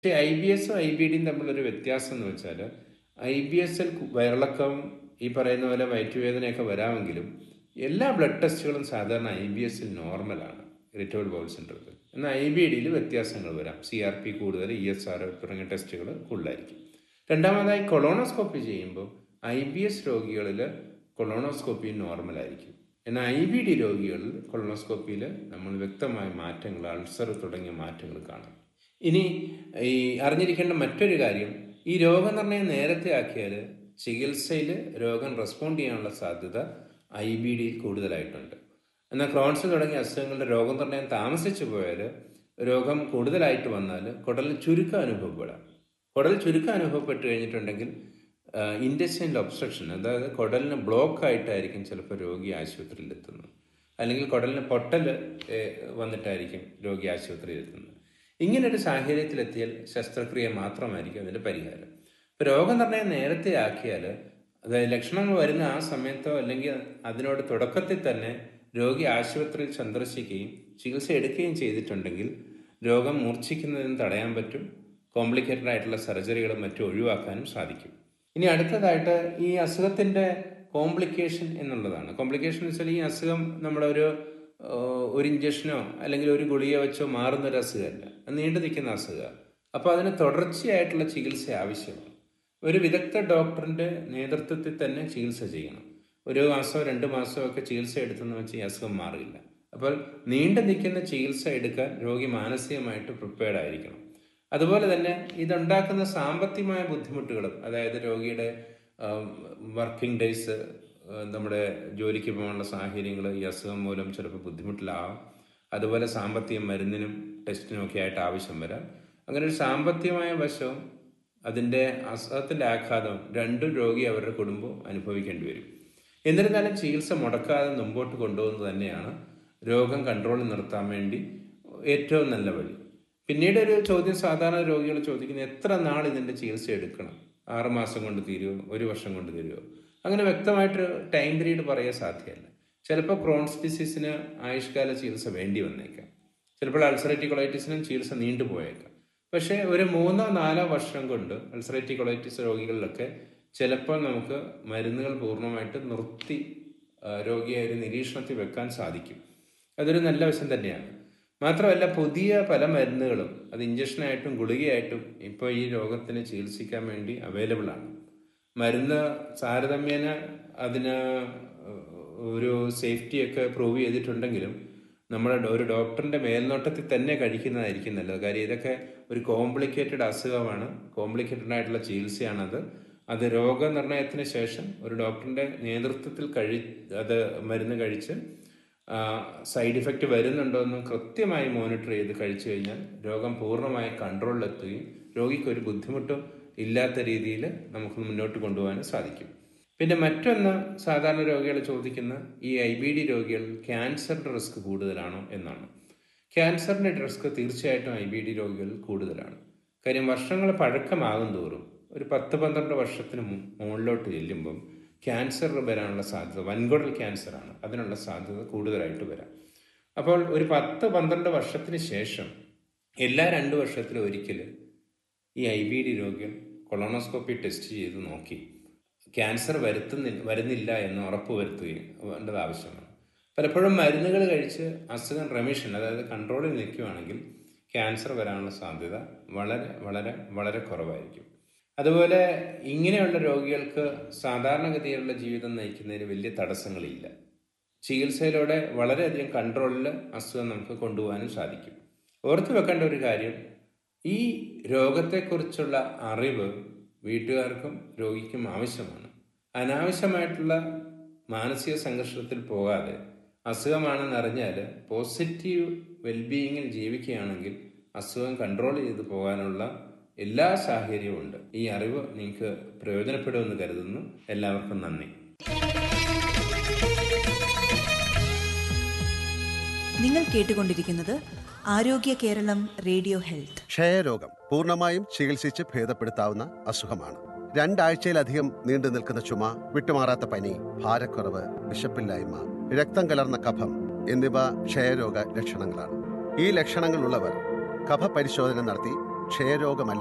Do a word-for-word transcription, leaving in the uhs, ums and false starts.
പക്ഷേ I B എസും I B ഡിയും തമ്മിലൊരു വ്യത്യാസം എന്ന് വെച്ചാൽ ഐ ബി എസിൽ വയറിളക്കം ഈ പറയുന്ന പോലെ വയറ്റുവേദനയൊക്കെ വരാമെങ്കിലും എല്ലാ ബ്ലഡ് ടെസ്റ്റുകളും സാധാരണ ഐ ബി എസിൽ നോർമലാണ്, ഇറിറ്റബിൾ ബൗൾ സിൻഡ്രോത്തിൽ. എന്നാൽ ഐ ബി ഡിയിൽ വ്യത്യാസങ്ങൾ വരാം. സി ആർ പി കൂടുതൽ, ഇ എസ് ആർ തുടങ്ങിയ ടെസ്റ്റുകൾ കൂടുതലായിരിക്കും. രണ്ടാമതായി കൊളോണോസ്കോപ്പി ചെയ്യുമ്പോൾ ഐ ബി എസ് രോഗികളിൽ കൊളോണോസ്കോപ്പി നോർമലായിരിക്കും. എന്നാൽ ഐ ബി ഡി രോഗികളിൽ കൊളോണോസ്കോപ്പിയിൽ നമ്മൾ വ്യക്തമായ മാറ്റങ്ങൾ, അൾസർ തുടങ്ങിയ മാറ്റങ്ങൾ കാണാം. ഇനി ഈ അറിഞ്ഞിരിക്കേണ്ട മറ്റൊരു കാര്യം, ഈ രോഗനിർണയം നേരത്തെ ആക്കിയാൽ ചികിത്സയിൽ രോഗം റെസ്പോണ്ട് ചെയ്യാനുള്ള സാധ്യത ഐ ബി ഡിയിൽ കൂടുതലായിട്ടുണ്ട്. എന്നാൽ ക്രോൺസ് തുടങ്ങിയ അസുഖങ്ങളുടെ രോഗനിർണയം താമസിച്ചു പോയാൽ രോഗം കൂടുതലായിട്ട് വന്നാൽ കുടലിൽ ചുരുക്കം അനുഭവപ്പെടാം. കുടൽ ചുരുക്കം അനുഭവപ്പെട്ട് കഴിഞ്ഞിട്ടുണ്ടെങ്കിൽ ഇൻറ്റെസ്റ്റൈനൽ ഒബ്സ്ട്രക്ഷൻ, അതായത് കുടലിന് ബ്ലോക്ക് ആയിട്ടായിരിക്കും ചിലപ്പോൾ രോഗി ആശുപത്രിയിൽ എത്തുന്നത്, അല്ലെങ്കിൽ കുടലിന് പൊട്ടൽ വന്നിട്ടായിരിക്കും രോഗി ആശുപത്രിയിൽ എത്തുന്നത്. ഇങ്ങനൊരു സാഹചര്യത്തിലെത്തിയാൽ ശസ്ത്രക്രിയ മാത്രമായിരിക്കും അതിൻ്റെ പരിഹാരം. ഇപ്പോൾ രോഗനിർണയം നേരത്തെ ആക്കിയാൽ, അതായത് ലക്ഷണങ്ങൾ വരുന്ന ആ സമയത്തോ അല്ലെങ്കിൽ അതിനോട് തുടക്കത്തിൽ തന്നെ രോഗി ആശുപത്രിയിൽ സന്ദർശിക്കുകയും ചികിത്സ എടുക്കുകയും ചെയ്തിട്ടുണ്ടെങ്കിൽ രോഗം മൂർച്ഛിക്കുന്നതിന് തടയാൻ പറ്റും. കോംപ്ലിക്കേറ്റഡ് ആയിട്ടുള്ള സർജറികളും മറ്റും ഒഴിവാക്കാനും സാധിക്കും. ഇനി അടുത്തതായിട്ട് ഈ അസുഖത്തിൻ്റെ കോംപ്ലിക്കേഷൻ എന്നുള്ളതാണ്. കോംപ്ലിക്കേഷൻ എന്ന് വെച്ചാൽ ഈ അസുഖം നമ്മളൊരു ഒരു ഇഞ്ചക്ഷനോ അല്ലെങ്കിൽ ഒരു ഗുളിക വെച്ചോ മാറുന്നൊരു അസുഖമല്ല, നീണ്ടു നിൽക്കുന്ന അസുഖമാണ്. അപ്പോൾ അതിന് തുടർച്ചയായിട്ടുള്ള ചികിത്സ ആവശ്യമാണ്. ഒരു വിദഗ്ധ ഡോക്ടറിൻ്റെ നേതൃത്വത്തിൽ തന്നെ ചികിത്സ ചെയ്യണം. ഒരു മാസമോ രണ്ട് മാസമോ ഒക്കെ ചികിത്സ എടുത്തെന്ന് വെച്ചാൽ ഈ അസുഖം മാറില്ല. അപ്പോൾ നീണ്ടു നിൽക്കുന്ന ചികിത്സ എടുക്കാൻ രോഗി മാനസികമായിട്ട് പ്രിപ്പയർഡ് ആയിരിക്കണം. അതുപോലെ തന്നെ ഇതുണ്ടാക്കുന്ന സാമ്പത്തികമായ ബുദ്ധിമുട്ടുകളും, അതായത് രോഗിയുടെ വർക്കിംഗ് ഡേയ്സ്, നമ്മുടെ ജോലിക്ക് പോകാനുള്ള സാഹചര്യങ്ങൾ ഈ അസുഖം മൂലം ചിലപ്പോൾ ബുദ്ധിമുട്ടിലാവാം. അതുപോലെ സാമ്പത്തിക മരുന്നിനും ടെസ്റ്റിനും ഒക്കെ ആയിട്ട് ആവശ്യം വരാം. അങ്ങനെ ഒരു സാമ്പത്തികമായ വശവും അതിൻ്റെ അസുഖത്തിൻ്റെ ആഘാതം രണ്ടും രോഗി അവരുടെ കുടുംബം അനുഭവിക്കേണ്ടി വരും. എന്നിരുന്നാലും ചികിത്സ മുടക്കാതെ മുമ്പോട്ട് കൊണ്ടുപോകുന്നത് തന്നെയാണ് രോഗം കൺട്രോളിൽ നിർത്താൻ വേണ്ടി ഏറ്റവും നല്ല വഴി. പിന്നീട് ഒരു ചോദ്യം സാധാരണ രോഗികൾ ചോദിക്കുന്നത്, എത്ര നാൾ ഇതിൻ്റെ ചികിത്സ എടുക്കണം? ആറ് മാസം കൊണ്ട് തീരുമോ? ഒരു വർഷം കൊണ്ട് തീരുമോ? അങ്ങനെ വ്യക്തമായിട്ട് ടൈം പീരീഡ് പറയാൻ സാധ്യമല്ല. ചിലപ്പോൾ ക്രോൺസ് ഡിസീസിന് ആയുഷ്കാല ചികിത്സ വേണ്ടി വന്നേക്കാം. ചിലപ്പോൾ അൾസറേറ്റീവ് കൊളൈറ്റിസിനും ചികിത്സ നീണ്ടുപോയേക്കാം. പക്ഷേ ഒരു മൂന്നോ നാലോ വർഷം കൊണ്ട് അൾസറേറ്റീവ് കൊളൈറ്റിസ് രോഗികളിലൊക്കെ ചിലപ്പോൾ നമുക്ക് മരുന്നുകൾ പൂർണ്ണമായിട്ട് നിർത്തി രോഗിയെ ഒരു നിരീക്ഷണത്തിൽ വെക്കാൻ സാധിക്കും. അതൊരു നല്ല വശം തന്നെയാണ്. മാത്രമല്ല, പുതിയ പല മരുന്നുകളും, അത് ഇഞ്ചക്ഷനായിട്ടും ഗുളികയായിട്ടും ഇപ്പോൾ ഈ രോഗത്തിന് ചികിത്സിക്കാൻ വേണ്ടി അവൈലബിൾ ആണ്. മരുന്ന് താരതമ്യേന അതിന് ഒരു സേഫ്റ്റിയൊക്കെ പ്രൂവ് ചെയ്തിട്ടുണ്ടെങ്കിലും നമ്മുടെ ഒരു ഡോക്ടറിൻ്റെ മേൽനോട്ടത്തിൽ തന്നെ കഴിക്കുന്നതായിരിക്കും നല്ലത്. കാര്യം ഇതൊക്കെ ഒരു കോംപ്ലിക്കേറ്റഡ് അസുഖമാണ്, കോംപ്ലിക്കേറ്റഡ് ആയിട്ടുള്ള ചികിത്സയാണത്. അത് രോഗനിർണയത്തിന് ശേഷം ഒരു ഡോക്ടറിൻ്റെ നേതൃത്വത്തിൽ കഴി അത് മരുന്ന് കഴിച്ച് സൈഡ് ഇഫക്റ്റ് വരുന്നുണ്ടോ എന്ന് കൃത്യമായി മോണിറ്റർ ചെയ്ത് കഴിച്ചു കഴിഞ്ഞാൽ രോഗം പൂർണ്ണമായ കൺട്രോളിലെത്തുകയും രോഗിക്കൊരു ബുദ്ധിമുട്ടും ഇല്ലാത്ത രീതിയിൽ നമുക്ക് മുന്നോട്ട് കൊണ്ടുപോകാനും സാധിക്കും. പിന്നെ മറ്റൊന്ന്, സാധാരണ രോഗികൾ ചോദിക്കുന്ന, ഈ ഐ ബി ഡി രോഗികൾ ക്യാൻസറിൻ്റെ റിസ്ക് കൂടുതലാണോ എന്നാണ്. ക്യാൻസറിൻ്റെ റിസ്ക് തീർച്ചയായിട്ടും ഐ ബി ഡി രോഗികളിൽ കൂടുതലാണ്. കാര്യം വർഷങ്ങൾ പഴക്കമാകും തോറും, ഒരു പത്ത് പന്ത്രണ്ട് വർഷത്തിന് മുകളിലോട്ട് ചെല്ലുമ്പം ക്യാൻസർ വരാനുള്ള സാധ്യത, വൻകുടൽ ക്യാൻസറാണ്, അതിനുള്ള സാധ്യത കൂടുതലായിട്ട് വരാം. അപ്പോൾ ഒരു പത്ത് പന്ത്രണ്ട് വർഷത്തിന് ശേഷം എല്ലാ രണ്ട് വർഷത്തിലും ഒരിക്കൽ ഈ ഐ ബി ഡി രോഗികൾ കൊളോണോസ്കോപ്പി ടെസ്റ്റ് ചെയ്ത് നോക്കി ക്യാൻസർ വരുത്തുന്നില്ല വരുന്നില്ല എന്ന് ഉറപ്പ് വരുത്തുകയും വേണ്ടത് ആവശ്യമാണ്. പലപ്പോഴും മരുന്നുകൾ കഴിച്ച് അസുഖം റെമിഷൻ, അതായത് കൺട്രോളിൽ നിൽക്കുകയാണെങ്കിൽ ക്യാൻസർ വരാനുള്ള സാധ്യത വളരെ വളരെ വളരെ കുറവായിരിക്കും. അതുപോലെ ഇങ്ങനെയുള്ള രോഗികൾക്ക് സാധാരണഗതിയിലുള്ള ജീവിതം നയിക്കുന്നതിന് വലിയ തടസ്സങ്ങളില്ല. ചികിത്സയിലൂടെ വളരെയധികം കൺട്രോളിൽ അസുഖം നമുക്ക് കൊണ്ടുപോകാനും സാധിക്കും. ഓർത്തു വെക്കേണ്ട ഒരു കാര്യം, ഈ രോഗത്തെക്കുറിച്ചുള്ള അറിവ് വീട്ടുകാർക്കും രോഗിക്കും ആവശ്യമാണ്. അനാവശ്യമായിട്ടുള്ള മാനസിക സംഘർഷത്തിൽ പോകാതെ അസുഖമാണെന്ന് അറിഞ്ഞാൽ പോസിറ്റീവ് വെൽബീയിങ്ങിൽ ജീവിക്കുകയാണെങ്കിൽ അസുഖം കൺട്രോൾ ചെയ്ത് പോകാനുള്ള എല്ലാ സാഹചര്യവും ഉണ്ട്. ഈ അറിവ് നിങ്ങൾക്ക് പ്രയോജനപ്പെടുമെന്ന് കരുതുന്നു. എല്ലാവർക്കും നന്ദി. നിങ്ങൾ കേട്ടുകൊണ്ടിരിക്കുന്നത് ആരോഗ്യ കേരളം റേഡിയോ ഹെൽത്ത്. ക്ഷയരോഗം പൂർണ്ണമായും ചികിത്സിച്ച് ഭേദപ്പെടുത്താവുന്ന അസുഖമാണ്. രണ്ടാഴ്ചയിലധികം നീണ്ടു നിൽക്കുന്ന ചുമ, വിട്ടുമാറാത്ത പനി, ഭാരക്കുറവ്, വിശപ്പില്ലായ്മ, രക്തം കലർന്ന കഫം എന്നിവ ക്ഷയരോഗ ലക്ഷണങ്ങളാണ്. ഈ ലക്ഷണങ്ങളുള്ളവർ കഫ പരിശോധന നടത്തി ക്ഷയരോഗമല്ല